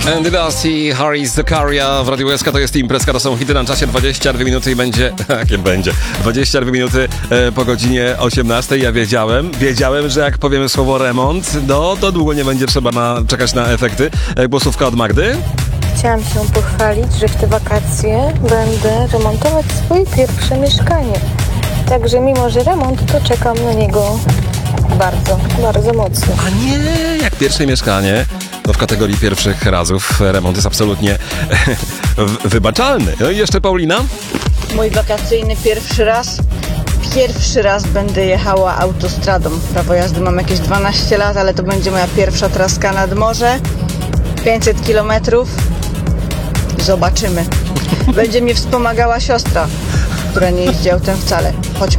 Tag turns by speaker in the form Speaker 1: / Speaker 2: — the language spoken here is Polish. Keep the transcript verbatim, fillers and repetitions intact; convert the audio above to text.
Speaker 1: Andy Dust i Harry Zakaria w Radiu S K. To jest imprezka, to są hity na czasie. dwadzieścia dwie minuty i będzie... Jakie będzie? dwadzieścia dwie minuty e, po godzinie osiemnastej. Ja wiedziałem, wiedziałem, że jak powiemy słowo remont, no to długo nie będzie trzeba na, czekać na efekty. E, głosówka od Magdy.
Speaker 2: Chciałam się pochwalić, że w te wakacje będę remontować swoje pierwsze mieszkanie. Także mimo, że remont, to czekam na niego bardzo, bardzo mocno.
Speaker 1: A nie, jak pierwsze mieszkanie, to w kategorii pierwszych razów remont jest absolutnie wybaczalny. No i jeszcze Paulina?
Speaker 3: Mój wakacyjny pierwszy raz. Pierwszy raz będę jechała autostradą. Prawo jazdy mam jakieś dwanaście lat, ale to będzie moja pierwsza traska nad morze. pięćset kilometrów. Zobaczymy. Będzie mnie wspomagała siostra, która nie jeździ autem wcale. Chodźmy.